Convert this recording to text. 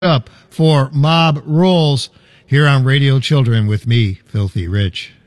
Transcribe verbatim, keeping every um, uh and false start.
up for Mob Rules here on Radio Children with me, Filthy Rich.